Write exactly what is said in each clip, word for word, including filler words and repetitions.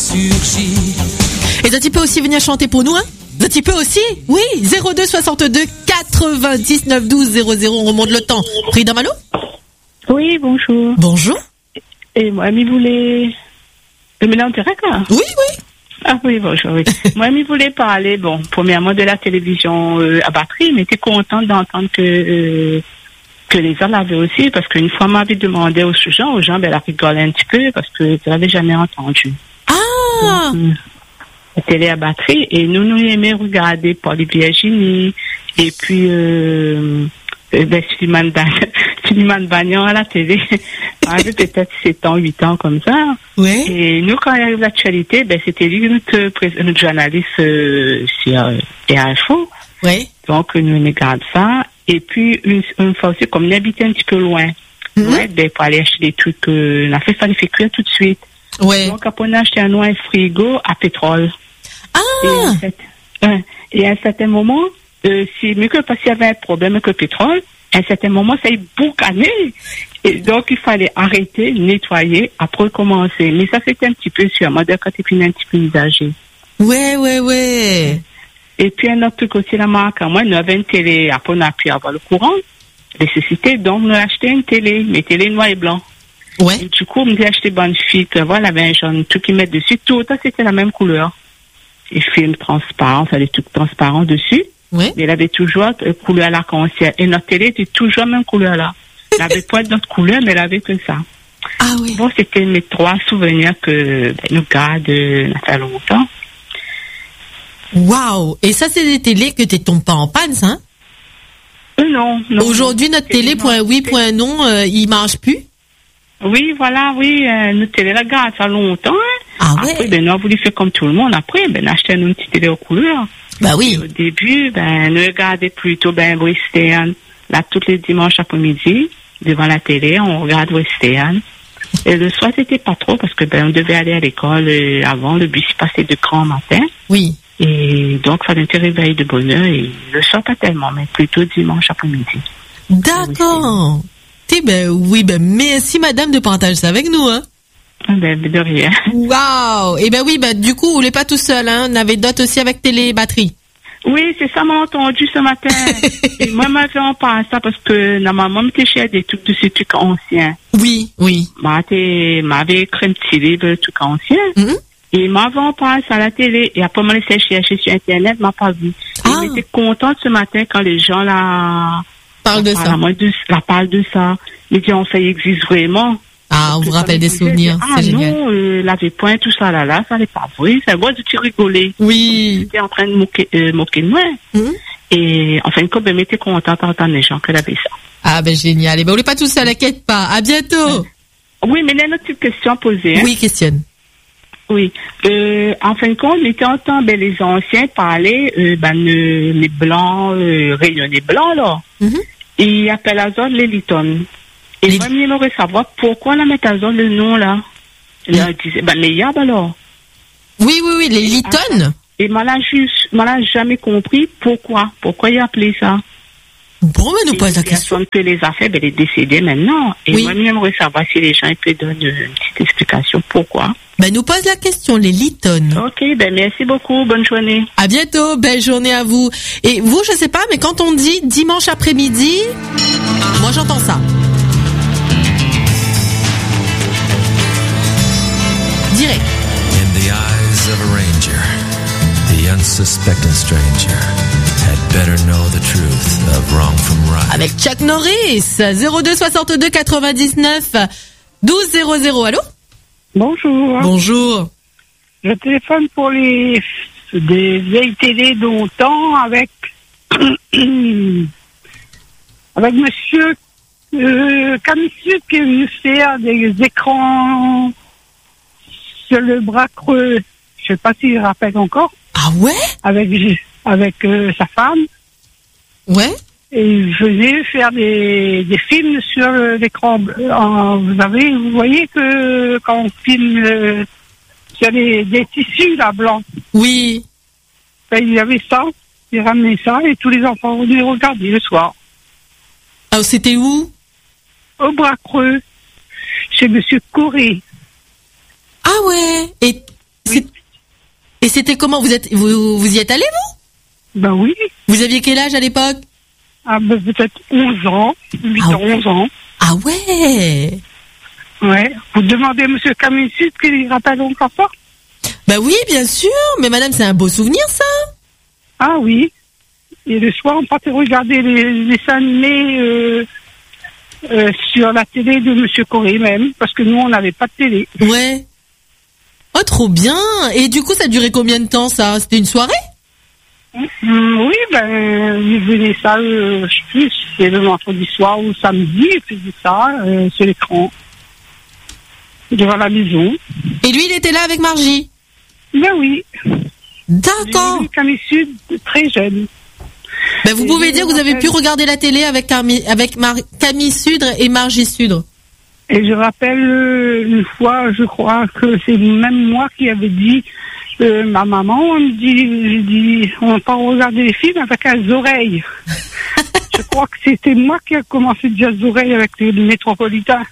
surgit. Et tu peux aussi venir chanter pour nous, hein? Tu peux aussi? Oui, zéro deux soixante-deux quatre-vingt-dix-neuf douze zéro zéro, on remonte le temps. Prix d'un malo? Oui, bonjour. Bonjour. Et moi, je voulais... Le mélange direct, là? Oui, oui. Ah oui, bonjour, oui. Moi, je voulais parler, bon, premièrement de la télévision euh, à batterie, mais j'étais contente d'entendre que... Euh, que les gens l'avaient aussi, parce qu'une fois, m'avait demandé aux gens, aux gens, ben, elle a rigolé un petit peu, parce que je l'avais jamais entendu. Ah! Donc, euh, la télé à batterie, et nous, nous aimions regarder Paul et Virginie, et puis, euh, euh ben, Suleiman Bagnon à la télé, avait peut-être sept ans, huit ans, comme ça. Oui. Et nous, quand il arrive l'actualité, ben, c'était lui, notre, notre journaliste, euh, sur euh, R F O. Oui. Donc, nous regardons ça. Et puis, une, une fois aussi, comme on habitait un petit peu loin, mm-hmm. ouais, ben, pour aller acheter des trucs, euh, on a fait, fallait faire cuire tout de suite. Ouais. Donc, après, on a acheté un un frigo à pétrole. Ah! Et à un certain, et à un certain moment, euh, si, mieux que parce qu'il y avait un problème avec le pétrole, à un certain moment, ça est boucané. Et donc, il fallait arrêter, nettoyer, après recommencer. Mais ça, c'était un petit peu sur moi, quand tu es un petit peu usagé. Ouais, ouais, ouais. Et puis, un autre truc aussi, la marque, moi, nous avions une télé, après, on a pu avoir le courant, nécessité, donc, nous avons acheté une télé, mais télé noir et blanc. Ouais. Et du coup, on m'a acheté bonne filtre, voilà, il y avait un jaune, tout qui met dessus, tout, ça, c'était la même couleur. Et film transparent, ça avait tout transparent dessus. Ouais. Mais il avait toujours euh, couleur à l'arc-en-ciel. Et notre télé était toujours la même couleur là. Elle avait pas d'autre couleur, mais elle avait que ça. Ah oui. Bon, c'était mes trois souvenirs que ben, nous gardons euh, ça fait longtemps. Waouh! Et ça, c'est des télés que tu ne tombes pas en panne, ça, hein? Euh, non, non. Aujourd'hui, notre télé, point oui, point non, euh, il marche plus? Oui, voilà, oui, euh, notre télé, la garde, ça longtemps, hein. Ah ouais? Après, ben, nous, on voulu faire comme tout le monde. Après, ben, acheter une petite télé aux couleurs. Bah oui. Et au début, ben, nous regardons plutôt, ben, Western, là, tous les dimanches après-midi, devant la télé, on regarde Western. Et le soir, c'était pas trop, parce que, ben, on devait aller à l'école euh, avant, le bus passait de grand matin. Oui. Et donc, il fallait un réveil de bonne heure, et le soir, pas tellement, mais plutôt dimanche après-midi. D'accord. Eh ben, oui, ben, merci, madame, de partager ça avec nous, hein. Ben, de rien. Waouh! Eh ben oui, ben, du coup, vous n'êtes pas tout seul, hein. On avait d'autres aussi avec télé batterie. Oui, c'est ça, m'a entendu ce matin. Et moi, m'avais en parlé ça parce que, normalement, m'était cher des trucs de ces trucs anciens. Oui, oui. M'avait, m'avait écrit un petit livre de trucs anciens. Mm-hmm. Et m'avait en parlé ça à la télé. Et après, m'a laissé chercher sur Internet, m'a pas vu. Ah. Et j'étais contente ce matin quand les gens là, parlent de ça. Moi, de, la parlent de ça. Mais dit, on fait, il existe vraiment. Ah, on vous rappelle des souvenirs, ah, c'est génial. Ah non, euh, l'avait point, tout ça là, là, ça n'est pas vrai. Ça moi, tu rigolais. Oui. J'étais en train de moquer, euh, moquer de moi. Mm-hmm. Et en fin de compte, ben, m'étais contente d'entendre les gens qui avaient ça. Ah, ben, génial. Et ben, on n'est pas tout seul, inquiète pas. À bientôt. Oui, mais il y a une autre petite question posée. Hein? Oui, questionne. Oui. Euh, en fin de compte, on était entend, ben, les anciens parler, euh, ben, le, les blancs, euh, rayonnés blancs, là. Mm-hmm. Et ils appellent à zone les litons. Et les... moi, j'aimerais savoir pourquoi la mettent à zone le nom, là. Mm. Là, disait, ben, les yabs, alors. Oui, oui, oui, les litons. Ah, et moi, là, juste, moi, là, jamais compris pourquoi. Pourquoi ils appelaient ça. Bon, mais nous pose la question. Personne peut les a fait, ben, elle est décédée maintenant. Et oui. Moi, j'aimerais savoir si les gens peuvent donner une petite explication pourquoi. Ben, nous pose la question, les litons. Ok, ben, merci beaucoup. Bonne journée. À bientôt. Belle journée à vous. Et vous, je sais pas, mais quand on dit dimanche après-midi, moi, j'entends ça. Direct. In the eyes of a ranger, the unsuspecting stranger had better know the truth of wrong from right. Avec Chuck Norris, zéro deux soixante-deux quatre-vingt-dix-neuf douze zéro zéro. Allô? Bonjour. Bonjour. Je téléphone pour les des vieilles télés d'autant avec avec monsieur euh, Camisud qui est venu faire des écrans sur le bras creux. Je sais pas s'il rappelle encore. Ah ouais? Avec avec euh, sa femme. Ouais. Et il venait faire des, des films sur l'écran. Vous avez, vous voyez que quand on filme euh, sur les, des tissus là blancs. Oui. Ben, il y avait ça, il ramenait ça et tous les enfants venaient regarder le soir. Ah, c'était où? Au bras creux, chez Monsieur Corré. Ah ouais. Et c'est, c'était comment? Vous êtes, vous, vous y êtes allé, vous? Ben oui. Vous aviez quel âge à l'époque? Ah ben peut-être onze ans, huit Ah ans, onze ans. Ah ouais. Ouais. Vous demandez à monsieur Camille Sud qu'il rappelle encore pas? Bah oui, bien sûr. Mais madame, c'est un beau souvenir, ça. Ah oui. Et le soir, on partait regarder les, les dessins animés euh, euh, sur la télé de monsieur Corée même, parce que nous, on n'avait pas de télé. Ouais. Oh, trop bien. Et du coup, ça durait combien de temps, ça? C'était une soirée? Hum, oui, ben, il venait ça, euh, je sais plus, c'est le vendredi soir ou samedi, il faisait ça euh, sur l'écran, devant la maison. Et lui, il était là avec Margie? Ben oui. D'accord. J'ai vu Camille Sud très jeune. Ben, vous Et pouvez je dire que vous avez rappelle- pu regarder la télé avec Camille, avec Mar- Camille Sudre et Margie Sudre. Et je rappelle euh, une fois, je crois que c'est même moi qui avais dit, euh, ma maman, on me dit, j'ai dit, on va pas regarder les films avec les oreilles. Je crois que c'était moi qui ai commencé à dire les oreilles avec les métropolitains.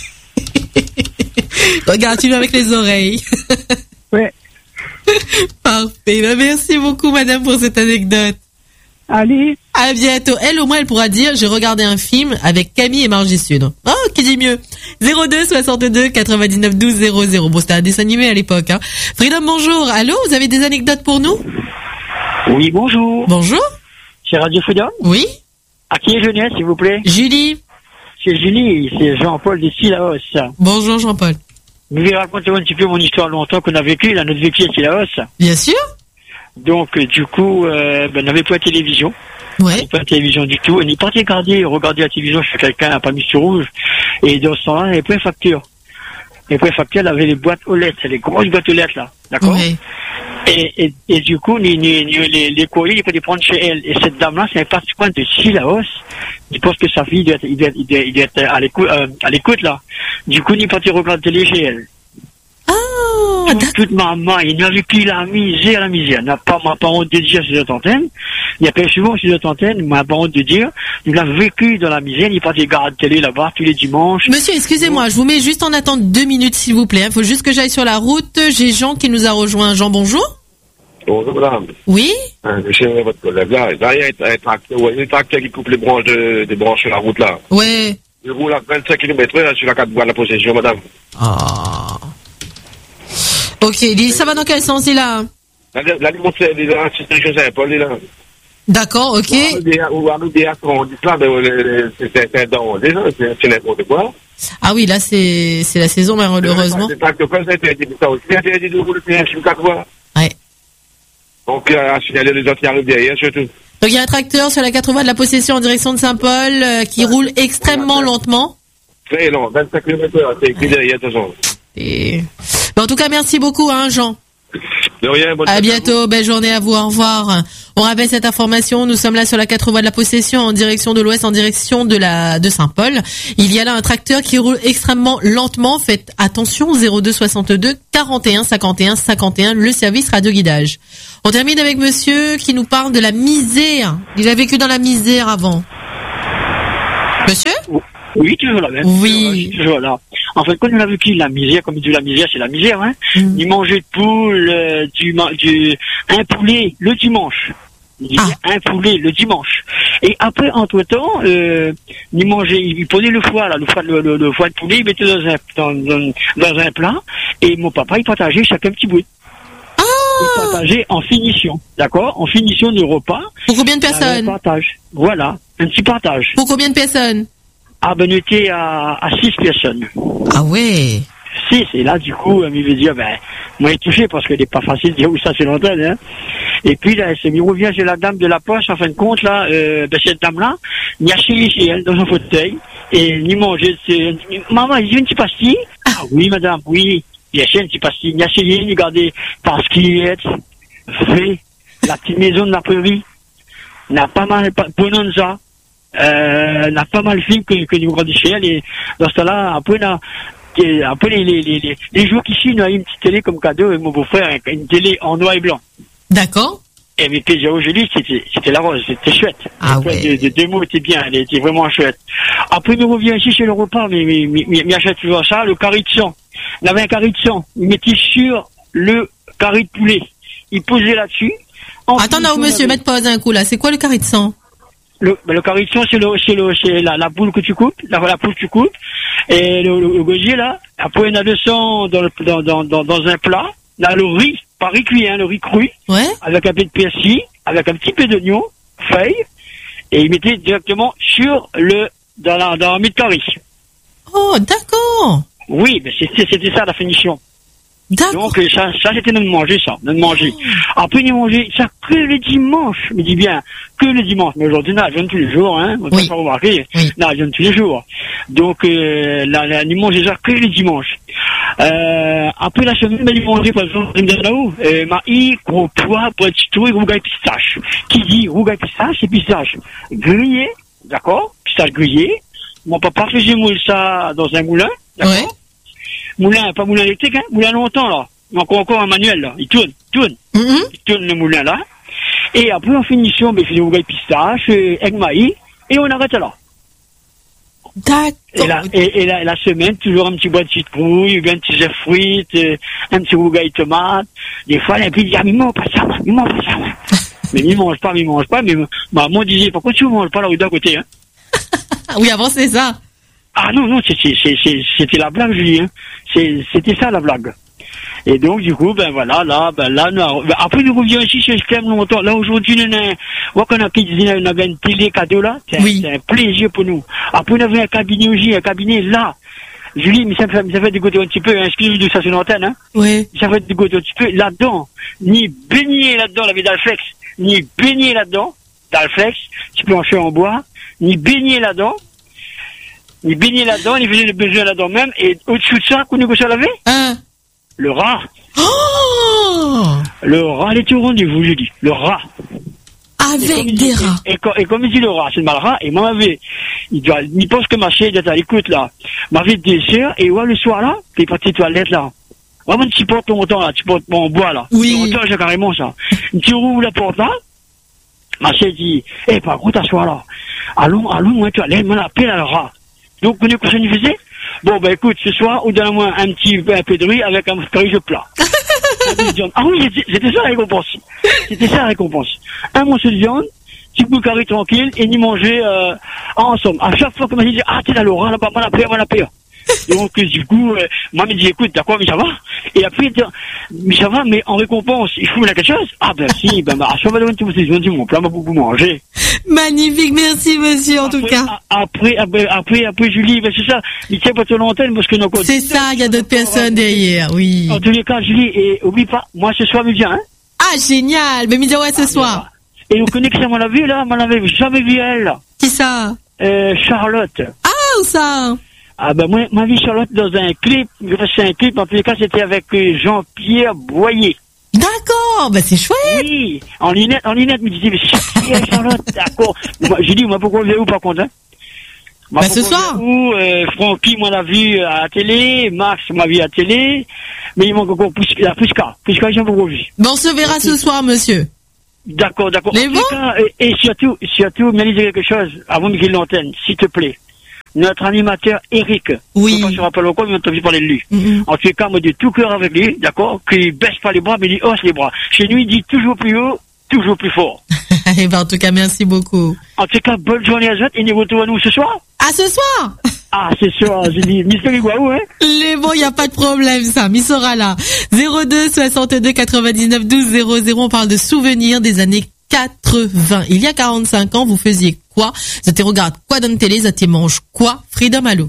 Regarde, tu avec les oreilles. Ouais. Parfait. Ben, merci beaucoup, madame, pour cette anecdote. Allez. À bientôt. Elle, au moins, elle pourra dire, j'ai regardé un film avec Camille et Margie Sudre. Oh, qui dit mieux? zéro deux soixante-deux quatre-vingt-dix-neuf douze zéro zéro. Bon, c'était un dessin animé à l'époque, hein. Freedom, bonjour. Allô, vous avez des anecdotes pour nous? Oui, bonjour. Bonjour. C'est Radio Freedom. Oui. À qui est Jeunesse, s'il vous plaît? Julie. C'est Julie, c'est Jean-Paul de Sillaos. Bonjour, Jean-Paul. Vous voulez raconter un petit peu mon histoire longtemps qu'on a vécu, là, notre vécu à Sillaos. Bien sûr. Donc, euh, du coup, euh, ben, on n'avait pas la télévision. On Ouais. n'avait pas la télévision du tout. On est parti regarder, regarder la télévision chez quelqu'un, n'a pas mis sur rouge. Et dans ce temps-là, il n'y avait pas de facture. Et puis, la facture, elle avait les boîtes aux lettres, les grosses boîtes aux lettres, là. D'accord? Ouais. Et, et, et du coup, les, les, les, les courriers, il faut les prendre chez elle. Et cette dame-là, c'est un particulier de Sillaos. Je pense que sa fille doit être, il doit être, il doit être, il doit être à l'écoute, euh, à l'écoute, là. Du coup, il est parti regarder la télé chez elle. Ah, Toute, d'accord. toute maman, il n'a vécu la misère, la misère. N'a pas, m'a pas honte de dire sur cette antenne. Il y a pas souvent sur cette antenne, m'a pas honte de dire. Il a vécu dans la misère, il est parti regarder la télé là-bas tous les dimanches. Monsieur, excusez-moi, je vous mets juste en attente deux minutes, s'il vous plaît. Il faut juste que j'aille sur la route. J'ai Jean qui nous a rejoint. Jean, bonjour. Bonjour, madame. Oui. Hein, je sais votre collègue là. Il y a un, un tracteur, ouais, un tracteur qui coupe les branches de, des branches sur la route là. Ouais. Il roule à vingt-cinq kilomètres heure sur la quatre voies de la possession, madame. Ah. Ok, dis- ça va dans quel sens, il a? La, la limite, c'est des institutions Saint-Paul, il est là. D'accord, ok. Ou à nous dire qu'on dit ça, mais euh, c'est un don. Déjà, c'est c'est n'importe quoi. Ah oui, là, c'est, c'est la saison, malheureusement. C'est tracteur comme ça, c'est interdit. C'est interdit de rouler sur quatre voies. Ouais. Donc, euh, à signaler les autres qui arrivent derrière, surtout. Donc, il y a un tracteur sur la quatre voies de la possession en direction de Saint-Paul, euh, qui roule extrêmement lentement. Très long, vingt-cinq kilomètres heure, c'est écrit derrière, de toute façon. Et... Mais en tout cas, merci beaucoup, hein, Jean. De rien, bonne À fête bientôt, belle journée à vous, au revoir. On rappelle cette information, nous sommes là sur la quatre voies de la possession en direction de l'ouest, en direction de la de Saint-Paul. Il y a là un tracteur qui roule extrêmement lentement, faites attention, zéro deux soixante-deux quarante et un cinquante et un cinquante et un, le service radio-guidage. On termine avec monsieur qui nous parle de la misère. Il a vécu dans la misère avant. Monsieur? Oui, toujours la même. Oui. Toujours, toujours là. En fait, quand on a vécu la misère, comme il dit la misère, c'est la misère, hein. Mm. Il mangeait de poule, euh, du, ma- du, un poulet le dimanche. Il disait Ah. un poulet le dimanche. Et après, entre-temps, euh, il mangeait, il prenait le foie, là, le foie, le, le, le foie de poulet, il mettait dans un, dans, dans, dans un plat, et mon papa, il partageait chacun petit bout. Il partageait en finition, d'accord? En finition du repas. Pour combien de Un personnes? partage. Voilà. Un petit partage. Pour combien de personnes? Ah, ben, on était à, à six personnes. Ah ouais. Six. Et là, du coup, il veut dire, ben, moi, il est touché parce qu'il n'est pas facile de dire où ça, c'est longtemps, hein. Et puis, là, il revient chez la dame de la poche, en fin de compte, là, euh, ben, cette dame-là, il a chéri chez elle, dans un fauteuil, et il mangeait, c'est, maman, il dit une petite pastille? Ah oui, madame, oui. Il a acheté une petite pastille. Il a essayé, il regardait parce qu'il est fait la petite maison de la prairie. N'a pas mal, Bonanza. Euh, n'a pas mal de films que, que nous regardons chez elle, et dans ce temps-là, après, là, après les, les, les, les, les jours qu'ici, nous avons une petite télé comme cadeau, et mon beau-frère, une télé en noir et blanc. D'accord. Et avec plaisir aujourd'hui, c'était, c'était la rose, c'était chouette. Ah Les ouais. de, de, deux mots étaient bien, elle était vraiment chouette. Après, nous revient ici chez le repas, mais, mais, mais, mais, mais achète toujours ça, le carré de sang. Il avait un carré de sang. Il mettait sur le carré de poulet. il posait là-dessus. Attends, non, monsieur, mettre pause un coup, là. C'est quoi le carré de sang? Le, ben, le carré de sang, c'est le, c'est le, c'est la, la poule que tu coupes, la, la poule que tu coupes, et le, le, le gosier, là. Après, on a le sang dans, le, dans, dans, dans, dans un plat. Là, le riz, pas riz cuit, hein, le riz cru. Ouais. Avec un peu de persil, avec un petit peu d'oignon, feuille, et il mettait directement sur le, dans la, dans la mie de curry. Oh, d'accord. Oui, mais c'était, c'était ça, la finition. D'accord. Donc, ça, ça, c'était de manger, ça, de manger. Après, on manger ça que le dimanche, je me dis bien, que le dimanche. Mais aujourd'hui, non, je viens tous les jours, hein, on oui. pas remarquer. Oui. Non, je viens tous les jours. Donc, euh, là, là, on mangeait ça que le dimanche. Euh, après la semaine, on mangeait, par exemple, là-haut, euh, maïs, gros pois, pois citrouille, rougaille pistache. Qui dit rougaille pistache, c'est pistache grillé, d'accord? Pistache grillé. Mon papa faisait moule ça dans un moulin, d'accord? Ouais. Moulin, pas moulin électrique, hein, moulin longtemps, là. Encore, encore un manuel, là. Il tourne, tourne. Mm-hmm. Il tourne le moulin, là. Et après, en finition, ben, il fait des rougailles pistache, euh, egg maïs, et on arrête là. D'accord. Et la, et, et la, la semaine, toujours un petit bois de citrouille, bien un petit œuf frites, euh, un petit rougaille tomate. Des fois, et puis il dit, ah, mais il mange pas ça, moi, il mange pas ça, moi. Mais il mange pas, il mange pas, mais maman disait, pourquoi tu ne manges pas la rue d'à côté, hein? Oui, avant, c'est ça. Ah non, non, c'est, c'est, c'est, c'est, c'était la blague, Julie, hein. C'est, c'était ça, la blague. Et donc, du coup, ben voilà, là, ben là, nous, ben, après, nous revenons ici sur le thème longtemps. Là, aujourd'hui, nous, on a, on a, on a une télé cadeau, là. C'est, oui. C'est un plaisir pour nous. Après, on avait un cabinet aussi, un cabinet là. Julie, mais ça me fait, ça fait dégoûter un petit peu, hein. Excusez-moi de ça sur l'antenne, hein. Oui. Ça fait dégoûter un petit peu. Là-dedans, ni baigner là-dedans, la vie d'Alflex, ni baigner là-dedans, d'Alflex, petit plancher en bois, ni baigner là-dedans. Ni baigner là-dedans, ni faisait le besoin là-dedans même, et au-dessous de ça, qu'on nous laver? Hein? Le rat. Oh! Le rat, les tout rendez-vous, je dis. Le rat. Avec des dit, rats. Et, et, et comme il dit le rat, c'est le mal rat, et moi, m'avait, il doit, il pense que ma chérie, il dit, écoute, là, m'avait des sœurs, et ouais, le soir, là, t'es parti de toilette, là. Vraiment, tu portes longtemps, là, tu portes en bois, là. Oui. Longtemps, j'ai carrément ça. Tu rouvres la porte, là, ma chérie dit, eh, par contre, t'assois, là. Allons, allons, moi, tu allais, m'en appelle à le rat. Donc, vous connaissez quoi ça nous faisait? Bon, ben, écoute, ce soir, ou donne-moi un petit un peu de riz avec un curry de plat. Ah oui, c'était, c'était ça la récompense. C'était ça la récompense. Un morceau de viande, petit bout de curry tranquille, et ni manger, euh, ensemble. À chaque fois que m'a dit, ah, t'es là, Laurent, là-bas, moi, la paix, moi, la paix. Donc, du coup, euh, moi, me dit, écoute, d'accord, mais ça va? Et après, il dit, mais ça va, mais en récompense, il faut quelque chose? Ah, ben, si, ben, bah, à chaque fois, tu me dis, mon plat m'a beaucoup mangé. Magnifique, merci, monsieur, en après, tout cas. Après, après, après, après, Julie, ben, c'est ça, il tient pas ton antenne, parce que nos C'est ça, il y a d'autres personnes derrière, oui. En tous les cas, Julie, et oublie pas, moi, ce soir, me viens, hein? Ah, génial, mais me dit, ouais, ce ah, soir. Et vous connaissez que ça, m'en a vu, là, m'en avait jamais vu elle, là. Qui ça? Euh, Charlotte. Ah, où ça? Ah ben moi, ma vie Charlotte dans un clip, c'est un clip, en tous les cas c'était avec Jean-Pierre Boyer. D'accord, bah c'est chouette. Oui, en lunette, en lunette, me disait, mais c'est Charlotte, d'accord. J'ai dit, moi pourquoi vous vous par contre, hein? Bah ce soir. Où, euh, Francky m'a vu à la télé, Max m'a vu à la télé, mais il manque encore la Puska. Puska, j'ai pas vu. Bon, on se verra ce soir, monsieur. D'accord, d'accord. Mais bon. Cas, et, et surtout, surtout, me dire quelque chose avant de quitter l'antenne, s'il te plaît. Notre animateur Eric, oui. Je ne sais pas longtemps, mais on t'a vu parler de lui. Mm-hmm. En tout cas, moi, de tout cœur avec lui, d'accord, qu'il baisse pas les bras, mais il hausse les bras. Chez lui, il dit toujours plus haut, toujours plus fort. Et ben, en tout cas, merci beaucoup. En tout cas, bonne journée à vous, et nous retrouvons nous ce soir. Ah, ce soir? Ah, c'est soir, j'ai dit, Mister Guaou, hein? Les bons, y a pas de problème, ça. Miss sera là. zéro deux soixante-deux quatre-vingt-dix-neuf douze zéro zéro, on parle de souvenirs des années quatre-vingts. Il y a quarante-cinq ans, vous faisiez quoi? Vous te regardez quoi dans la télé? Vous te mangez quoi? Freedom, allô?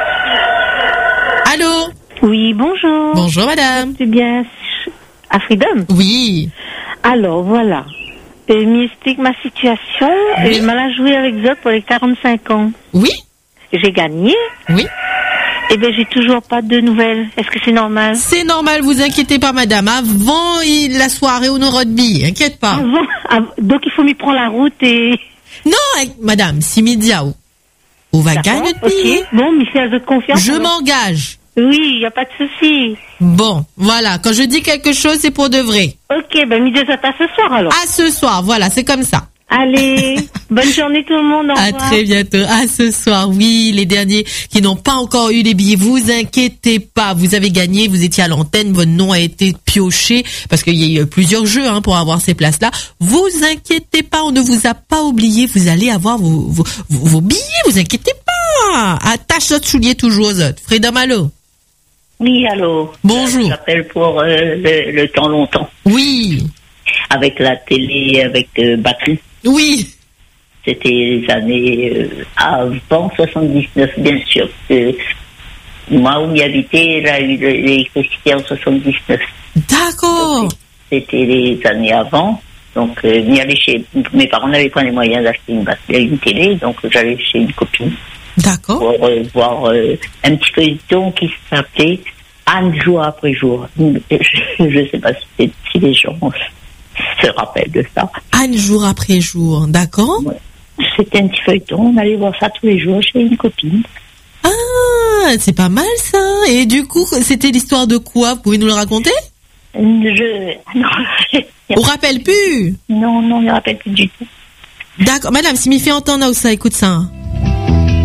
Allô? Oui, bonjour. Bonjour, madame. C'est bien à Freedom? Oui. Alors, voilà. Et m'explique ma situation. Oui. Je m'en ai joué avec Zot pour les quarante-cinq ans. Oui. J'ai gagné. Oui. Eh bien, j'ai toujours pas de nouvelles. Est-ce que c'est normal? C'est normal, vous inquiétez pas, madame. Avant il, la soirée au rugby, inquiète pas. Avant, avant, donc il faut m'y prendre la route et... Non, madame, si média, on va gagner notre billet. Okay. Bon, mais c'est à votre confiance. Je m'engage. Oui, il n'y a pas de souci. Bon, voilà, quand je dis quelque chose, c'est pour de vrai. Ok, ben, mis à ce soir alors. À ce soir, voilà, c'est comme ça. Allez, bonne journée tout le monde. Au À revoir. très bientôt. À ce soir. Oui, les derniers qui n'ont pas encore eu les billets, vous inquiétez pas. Vous avez gagné, vous étiez à l'antenne, votre nom a été pioché parce qu'il y a eu plusieurs jeux hein, pour avoir ces places-là. Vous inquiétez pas, on ne vous a pas oublié. Vous allez avoir vos, vos, vos, vos billets, vous inquiétez pas. Attache notre soulier toujours, Zot. Freda Malo. Oui, allô. Bonjour. J'appelle pour euh, le, le temps longtemps. Oui. Avec la télé, avec euh, batterie. Oui. C'était les années euh, avant soixante-dix-neuf, bien sûr. Euh, moi, où j'y habitais, il a eu l'électricité en soixante-dix-neuf. D'accord. Donc, c'était les années avant. Donc, euh, m'y aller chez... mes parents n'avaient pas les moyens d'acheter une, batterie, une télé, donc j'allais chez une copine. D'accord. Pour euh, voir euh, un petit feuilleton qui s'appelait Anne jour après jour. Je ne sais pas si, si les gens se rappellent de ça. Anne jour après jour, d'accord. Ouais. C'était un petit feuilleton, on allait voir ça tous les jours chez une copine. Ah, c'est pas mal ça. Et du coup, c'était l'histoire de quoi? Vous pouvez nous le raconter? Je... Non. On rappelle plus? Non, non, on ne rappelle plus du tout. D'accord. Madame, si m'y fait entendre ça, écoute ça.